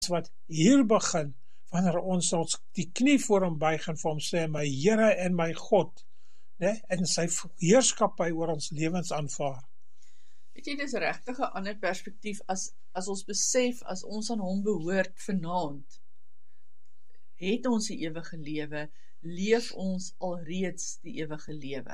wat hier begin, wanneer ons die knie voor hom buig en vir hom sê, my Here en my God, en sy heerskappy oor ons lewens aanvaar. Weet jy, dis regtig 'n ander perspektief as ons besef, as ons aan hom behoort vanaand, het ons die ewige lewe, leef ons alreeds die ewige lewe.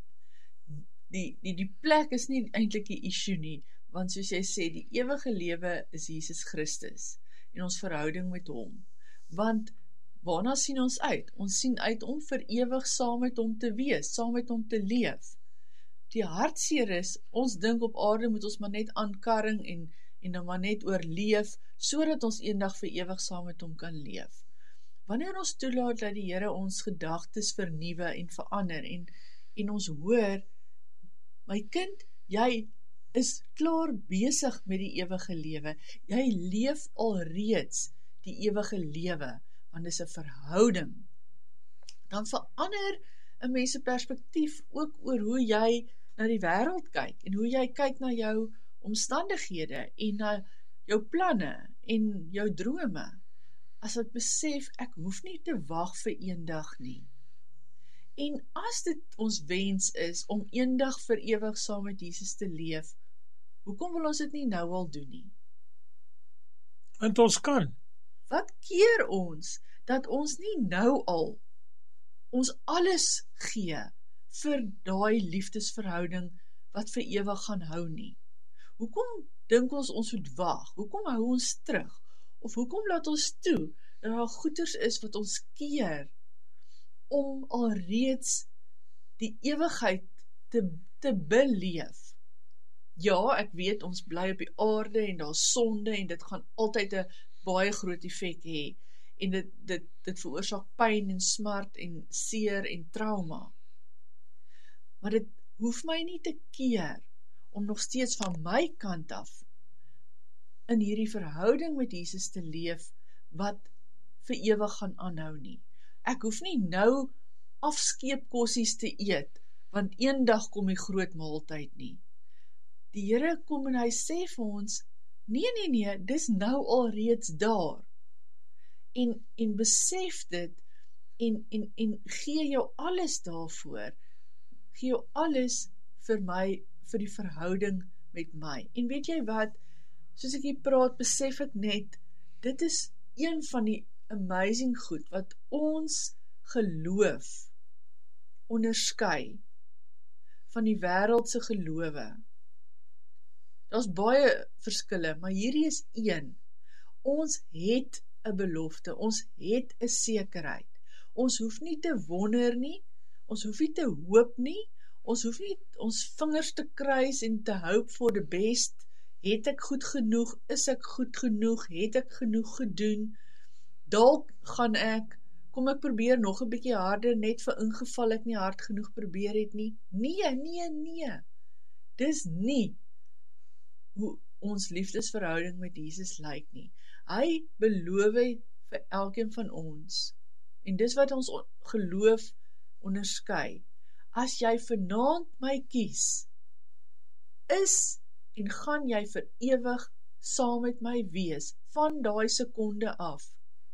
Die plek is nie eintlik die issue nie, want soos jy sê, die ewige lewe is Jesus Christus, en ons verhouding met hom. Want, waarna sien ons uit? Ons sien uit om vir ewig saam met hom te wees, saam met hom te leef. Die hartseer is, ons dink op aarde moet ons maar net aankarring en dan maar net oorleef, sodat ons eendag vir ewig saam met hom kan leef. Wanneer ons toelaat dat die Here ons gedagtes vernuwe en verander, en ons hoor, my kind, jy is klaar besig met die ewige lewe, jy leef alreeds die ewige lewe, want dit is 'n verhouding, dan verander 'n mens se perspektief ook oor hoe jy na die wêreld kyk, en hoe jy kyk na jou omstandighede, en na jou planne, en jou drome, as ek besef, ek hoef nie te wag vir eendag nie. En as dit ons wens is, om eendag vir ewig saam met Jesus te leef, hoekom wil ons dit nie nou al doen nie? Want ons kan. Wat keer ons, dat ons nie nou al, ons alles gee, vir daai liefdesverhouding, wat vir ewig gaan hou nie? Hoekom dink ons moet wag? Hoekom hou ons terug? Of hoekom laat ons toe, dat daar goeders is wat ons keer, om alreeds die ewigheid te beleef? Ja, ek weet, ons bly op die aarde, en daar is sonde, en dit gaan altyd 'n baie groot effek hê, en dit veroorsaak pyn en smart, en seer en trauma. Maar dit hoef my nie te keer, om nog steeds van my kant af, in hierdie verhouding met Jesus te leef, wat vir ewig gaan aanhou nie. Ek hoef nie nou afskeepkossies te eet, want eendag kom die groot maaltyd nie. Die Here kom en hy sê vir ons, nee, dis nou alreeds daar. En besef dit, en gee jou alles daarvoor, gee jou alles vir my, vir die verhouding met my. En weet jy wat, soos ek hier praat, besef ek net, dit is een van die amazing goed, wat ons geloof onderskei van die wêreldse gelowe. Daar's baie verskille, maar hierdie is een. Ons het 'n belofte, ons het 'n sekerheid. Ons hoef nie te wonder nie, ons hoef nie te hoop nie, ons hoef nie ons vingers te kruis en te hoop for the best. Het ek goed genoeg? Is ek goed genoeg? Het ek genoeg gedoen? Dalk gaan kom ek probeer nog 'n bietjie harder, net vir ingeval ek nie hard genoeg probeer het nie. Nee. Dis nie hoe ons liefdesverhouding met Jesus lyk nie. Hy beloof vir elkeen van ons, en dis wat ons geloof onderskei. As jy vanaand my kies, is en gaan jy vir ewig saam met my wees, van daai sekonde af,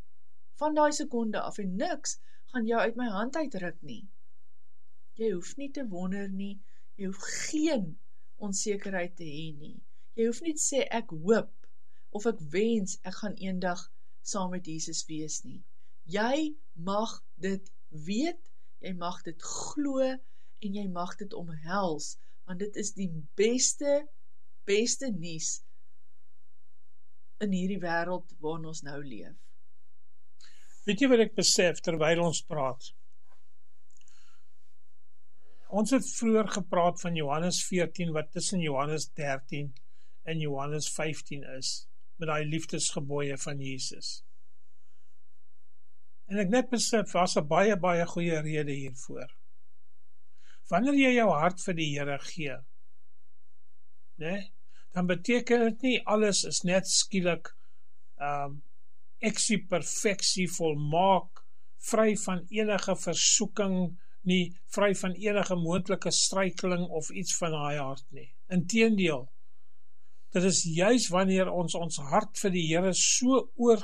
en niks gaan jou uit my hand uitruk nie. Jy hoef nie te wonder nie, jy hoef geen onsekerheid te hê nie. Jy hoef nie te sê ek hoop, of ek wens ek gaan eendag saam met Jesus wees nie. Jy mag dit weet, jy mag dit glo, en jy mag dit omhels, want dit is die beste nuus in hierdie wêreld waarin ons nou leef. Weet jy wat ek besef terwyl ons praat? Ons het vroeër gepraat van Johannes 14, wat tussen Johannes 13 en Johannes 15 is, met daai liefdesgebooie van Jesus. En ek net besef, was 'n baie goeie rede hiervoor. Wanneer jy jou hart vir die Here gee, dan beteken dit nie alles is net skielik eksie, perfeksie, volmaak, vry van enige versoeking nie, vry van enige moontlike struikeling of iets van daai aard nie. Inteendeel, Dit is juis wanneer ons hart vir die Here so